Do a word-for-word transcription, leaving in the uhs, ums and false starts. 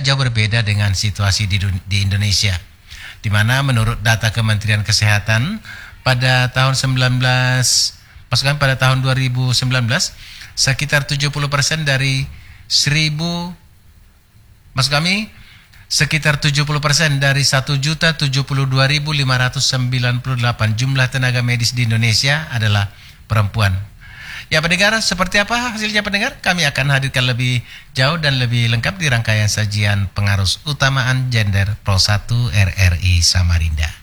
tidak jauh berbeda dengan situasi di, di Indonesia, di mana menurut data Kementerian Kesehatan pada tahun sembilan belas, maksudnya pada tahun dua ribu sembilan belas, sekitar tujuh puluh persen dari seribu, maksud kami sekitar tujuh puluh persen dari satu juta tujuh puluh dua ribu lima ratus sembilan puluh delapan jumlah tenaga medis di Indonesia adalah perempuan. Ya pendengar, seperti apa hasilnya pendengar? Kami akan hadirkan lebih jauh dan lebih lengkap di rangkaian sajian pengaruh utamaan gender Pro satu R R I Samarinda.